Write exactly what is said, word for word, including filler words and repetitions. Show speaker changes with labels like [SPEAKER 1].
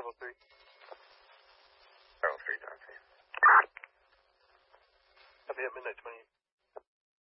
[SPEAKER 1] Bravo three.
[SPEAKER 2] Bravo three, Dante.
[SPEAKER 1] Copy at midnight twenty.